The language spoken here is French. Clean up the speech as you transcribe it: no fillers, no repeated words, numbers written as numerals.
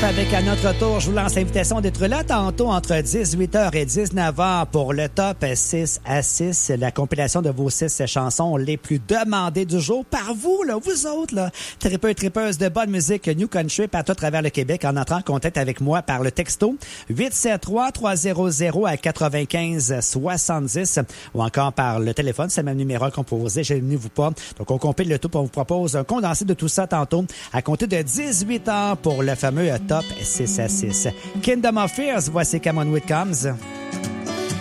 avec à notre tour, je vous lance l'invitation d'être là tantôt entre 18h et 19h pour le top 6 à 6, la compilation de vos 6 chansons les plus demandées du jour par vous, là, vous autres, là, tripeux et tripeuses de bonne musique New Country partout à travers le Québec en entrant en contact avec moi par le texto 873-300-95-70 ou encore par le téléphone, c'est le même numéro composé, gênez-vous pas. Donc, on compile le tout, on vous propose un condensé de tout ça tantôt à compter de 18h pour le fameux top 6 à 6. Kingdom of Fears, voici Come On With Comes.